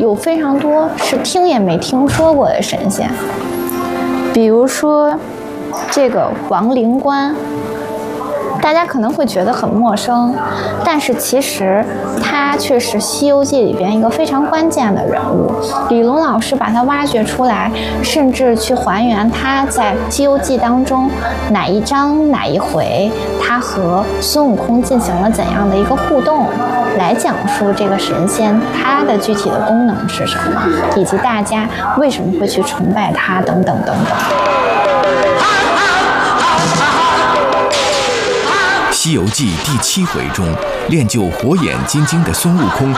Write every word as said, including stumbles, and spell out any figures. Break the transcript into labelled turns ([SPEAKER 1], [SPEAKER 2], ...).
[SPEAKER 1] 有非常多是听也没听说过的神仙，比如说这个王灵官。大家可能会觉得很陌生，但是其实他却是《西游记》里边一个非常关键的人物。李龙老师把他挖掘出来，甚至去还原他在《西游记》当中哪一章哪一回，他和孙悟空进行了怎样的一个互动，来讲述这个神仙他的具体的功能是什么，以及大家为什么会去崇拜他等等等等。
[SPEAKER 2] 《西游记》第七回中，练就火眼金睛的孙悟空